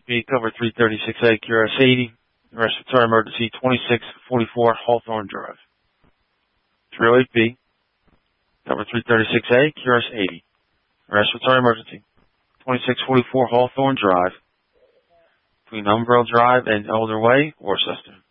308B, cover 336A, QRS 80, respiratory emergency 2644 Hawthorne Drive. 308B, cover 336A, QRS 80, respiratory emergency 2644 Hawthorne Drive, between Umbrella Drive and Elder Way, Worcester.